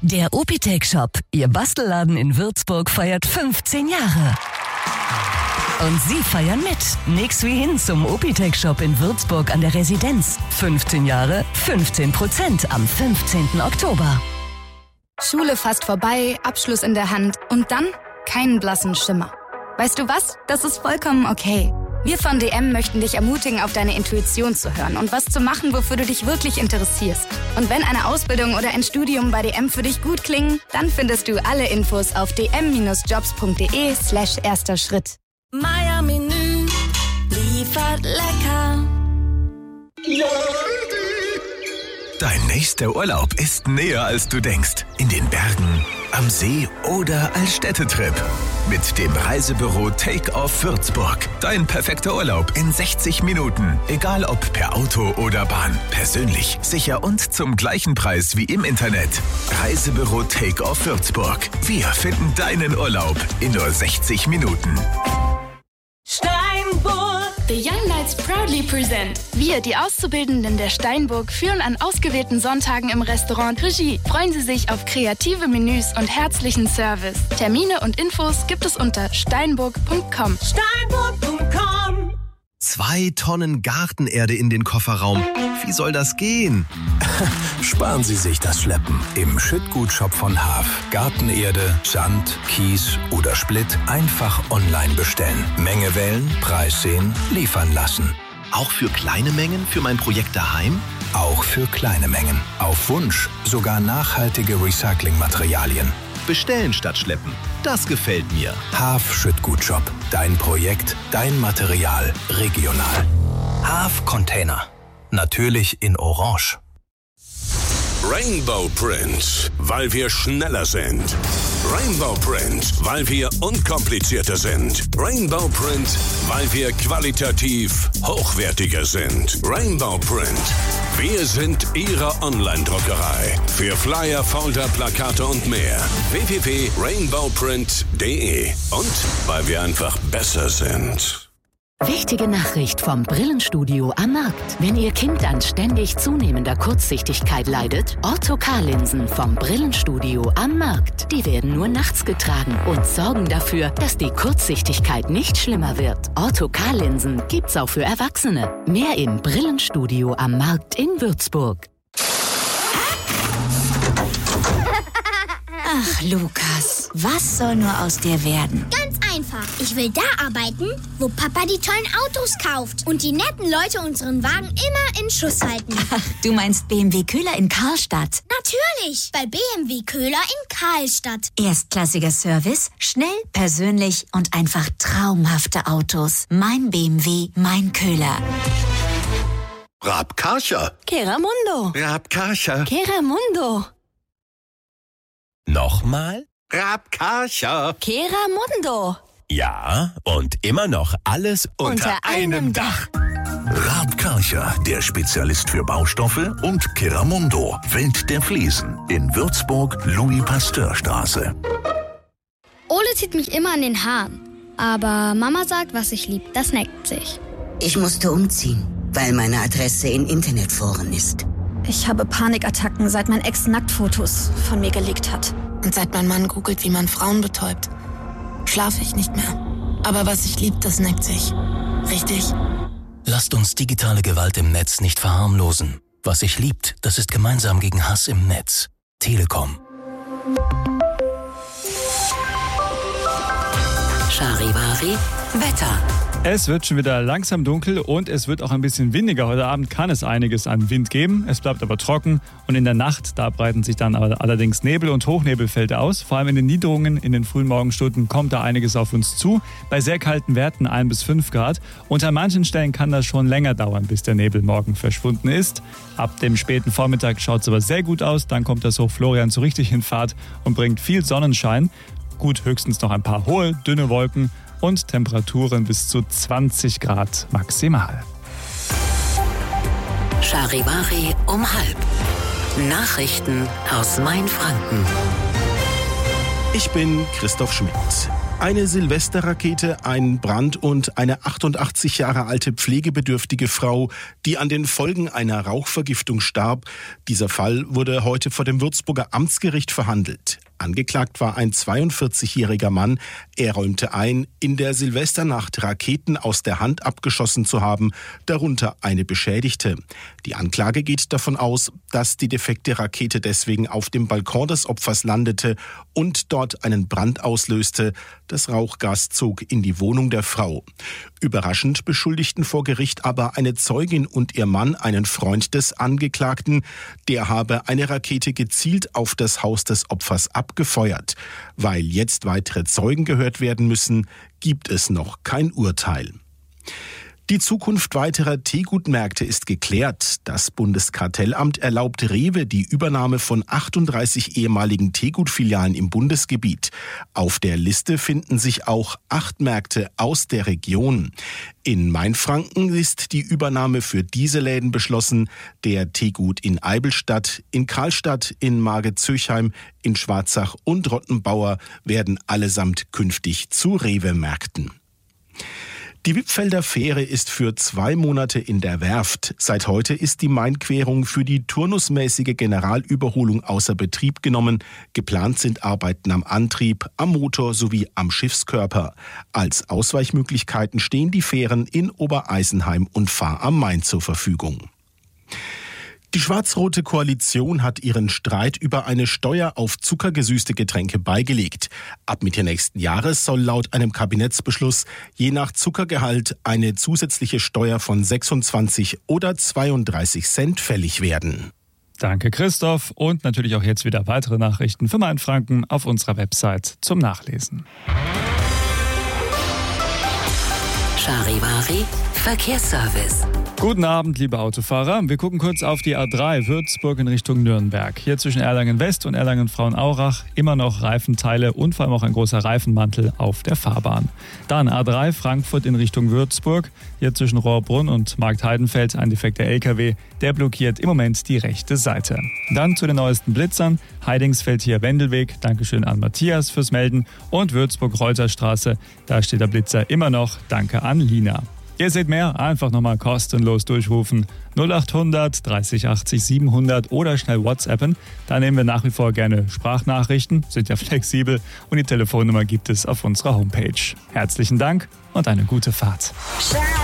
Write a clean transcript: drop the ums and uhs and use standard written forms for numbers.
Der Opitech Shop, Ihr Bastelladen in Würzburg, feiert 15 Jahre. Und Sie feiern mit. Nix wie hin zum Opitech Shop in Würzburg an der Residenz. 15 Jahre, 15% am 15. Oktober. Schule fast vorbei, Abschluss in der Hand und dann keinen blassen Schimmer. Weißt du was? Das ist vollkommen okay. Wir von DM möchten dich ermutigen, auf deine Intuition zu hören und was zu machen, wofür du dich wirklich interessierst. Und wenn eine Ausbildung oder ein Studium bei DM für dich gut klingen, dann findest du alle Infos auf dm-jobs.de/erster Schritt. Meier Menü liefert lecker. Dein nächster Urlaub ist näher, als du denkst. In den Bergen, am See oder als Städtetrip. Mit dem Reisebüro Take Off Würzburg. Dein perfekter Urlaub in 60 Minuten. Egal ob per Auto oder Bahn. Persönlich, sicher und zum gleichen Preis wie im Internet. Reisebüro Take Off Würzburg. Wir finden deinen Urlaub in nur 60 Minuten. Steinburg. The Young Knights proudly present. Wir, die Auszubildenden der Steinburg, führen an ausgewählten Sonntagen im Restaurant Regie. Freuen Sie sich auf kreative Menüs und herzlichen Service. Termine und Infos gibt es unter steinburg.com. Steinburg.com. 2 Tonnen Gartenerde in den Kofferraum. Wie soll das gehen? Sparen Sie sich das Schleppen. Im Schüttgutshop von Haaf. Gartenerde, Sand, Kies oder Splitt einfach online bestellen. Menge wählen, Preis sehen, liefern lassen. Auch für kleine Mengen für mein Projekt daheim? Auch für kleine Mengen. Auf Wunsch sogar nachhaltige Recyclingmaterialien. Bestellen statt schleppen. Das gefällt mir. Haaf Schüttgutshop. Dein Projekt, dein Material, regional. Haaf Container. Natürlich in Orange. Rainbow Print, weil wir schneller sind. Rainbow Print, weil wir unkomplizierter sind. Rainbow Print, weil wir qualitativ hochwertiger sind. Rainbow Print. Wir sind Ihre Online-Druckerei. Für Flyer, Folder, Plakate und mehr. www.rainbowprint.de. Und weil wir einfach besser sind. Wichtige Nachricht vom Brillenstudio am Markt. Wenn Ihr Kind an ständig zunehmender Kurzsichtigkeit leidet, Ortho-K-Linsen vom Brillenstudio am Markt. Die werden nur nachts getragen und sorgen dafür, dass die Kurzsichtigkeit nicht schlimmer wird. Ortho-K-Linsen gibt's auch für Erwachsene. Mehr im Brillenstudio am Markt in Würzburg. Ach, Lukas, was soll nur aus dir werden? Ganz einfach. Ich will da arbeiten, wo Papa die tollen Autos kauft und die netten Leute unseren Wagen immer in Schuss halten. Ach, du meinst BMW Köhler in Karlstadt? Natürlich, bei BMW Köhler in Karlstadt. Erstklassiger Service, schnell, persönlich und einfach traumhafte Autos. Mein BMW, mein Köhler. Raab Karcher. Keramundo. Raab Karcher. Keramundo. Nochmal? Raab Karcher. Keramundo. Ja, und immer noch alles unter einem Dach. Raab Karcher, der Spezialist für Baustoffe, und Keramundo, Welt der Fliesen. In Würzburg, Louis-Pasteur-Straße. Ole zieht mich immer an den Haaren. Aber Mama sagt, was ich lieb, das neckt sich. Ich musste umziehen, weil meine Adresse in Internetforen ist. Ich habe Panikattacken, seit mein Ex Nacktfotos von mir gelegt hat. Und seit mein Mann googelt, wie man Frauen betäubt, schlafe ich nicht mehr. Aber was ich lieb, das neckt sich. Richtig? Lasst uns digitale Gewalt im Netz nicht verharmlosen. Was sich liebt, das ist gemeinsam gegen Hass im Netz. Telekom. Charivari Wetter. Es wird schon wieder langsam dunkel und es wird auch ein bisschen windiger. Heute Abend kann es einiges an Wind geben. Es bleibt aber trocken und in der Nacht, da breiten sich dann allerdings Nebel und Hochnebelfelder aus. Vor allem in den Niederungen in den frühen Morgenstunden kommt da einiges auf uns zu. Bei sehr kalten Werten 1 bis 5 Grad. Und an manchen Stellen kann das schon länger dauern, bis der Nebel morgen verschwunden ist. Ab dem späten Vormittag schaut es aber sehr gut aus. Dann kommt das Hoch Florian so richtig in Fahrt und bringt viel Sonnenschein. Gut, höchstens noch ein paar hohe, dünne Wolken. Und Temperaturen bis zu 20 Grad maximal. Charivari um 12:30. Nachrichten aus Mainfranken. Ich bin Christoph Schmidt. Eine Silvesterrakete, ein Brand und eine 88 Jahre alte pflegebedürftige Frau, die an den Folgen einer Rauchvergiftung starb. Dieser Fall wurde heute vor dem Würzburger Amtsgericht verhandelt. Angeklagt war ein 42-jähriger Mann. Er räumte ein, in der Silvesternacht Raketen aus der Hand abgeschossen zu haben, darunter eine Beschädigte. Die Anklage geht davon aus, dass die defekte Rakete deswegen auf dem Balkon des Opfers landete und dort einen Brand auslöste. Das Rauchgas zog in die Wohnung der Frau. Überraschend beschuldigten vor Gericht aber eine Zeugin und ihr Mann einen Freund des Angeklagten. Der habe eine Rakete gezielt auf das Haus des Opfers abgefeuert. Weil jetzt weitere Zeugen gehört werden müssen, gibt es noch kein Urteil. Die Zukunft weiterer Teegutmärkte ist geklärt. Das Bundeskartellamt erlaubt Rewe die Übernahme von 38 ehemaligen Teegutfilialen im Bundesgebiet. Auf der Liste finden sich auch 8 Märkte aus der Region. In Mainfranken ist die Übernahme für diese Läden beschlossen. Der Teegut in Eibelstadt, in Karlstadt, in Margezöchheim, in Schwarzach und Rottenbauer werden allesamt künftig zu Rewe-Märkten. Die Wippfelder Fähre ist für 2 Monate in der Werft. Seit heute ist die Mainquerung für die turnusmäßige Generalüberholung außer Betrieb genommen. Geplant sind Arbeiten am Antrieb, am Motor sowie am Schiffskörper. Als Ausweichmöglichkeiten stehen die Fähren in Obereisenheim und Fahr am Main zur Verfügung. Die schwarz-rote Koalition hat ihren Streit über eine Steuer auf zuckergesüßte Getränke beigelegt. Ab Mitte nächsten Jahres soll laut einem Kabinettsbeschluss je nach Zuckergehalt eine zusätzliche Steuer von 26 oder 32 Cent fällig werden. Danke, Christoph. Und natürlich auch jetzt wieder weitere Nachrichten für Mainfranken auf unserer Website zum Nachlesen. Charivari Verkehrsservice. Guten Abend, liebe Autofahrer. Wir gucken kurz auf die A3 Würzburg in Richtung Nürnberg. Hier zwischen Erlangen-West und Erlangen-Frauenaurach immer noch Reifenteile und vor allem auch ein großer Reifenmantel auf der Fahrbahn. Dann A3 Frankfurt in Richtung Würzburg. Hier zwischen Rohrbrunn und Marktheidenfeld ein defekter LKW. Der blockiert im Moment die rechte Seite. Dann zu den neuesten Blitzern. Heidingsfeld hier Wendelweg. Dankeschön an Matthias fürs Melden. Und Würzburg-Reuterstraße. Da steht der Blitzer immer noch. Danke an Lina. Ihr seht mehr, einfach nochmal kostenlos durchrufen. 0800 30 80 700 oder schnell WhatsAppen. Da nehmen wir nach wie vor gerne Sprachnachrichten, sind ja flexibel und die Telefonnummer gibt es auf unserer Homepage. Herzlichen Dank und eine gute Fahrt.